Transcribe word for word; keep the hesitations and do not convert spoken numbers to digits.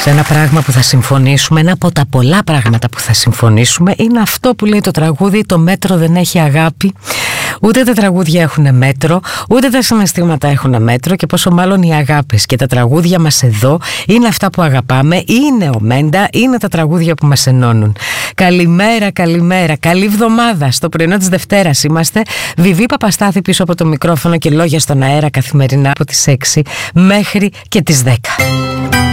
Σε ένα πράγμα που θα συμφωνήσουμε, ένα από τα πολλά πράγματα που θα συμφωνήσουμε, είναι αυτό που λέει το τραγούδι «Το μέτρο δεν έχει αγάπη». Ούτε τα τραγούδια έχουν μέτρο, ούτε τα συναισθήματα έχουν μέτρο, και πόσο μάλλον οι αγάπες. Και τα τραγούδια μας εδώ είναι αυτά που αγαπάμε, είναι ο Μέντα, είναι τα τραγούδια που μας ενώνουν. Καλημέρα, καλημέρα, καλή εβδομάδα. Στο πρωινό της Δευτέρας είμαστε. Βιβί Παπαστάθη πίσω από το μικρόφωνο και λόγια στον αέρα καθημερινά από τις έξι μέχρι και τις δέκα.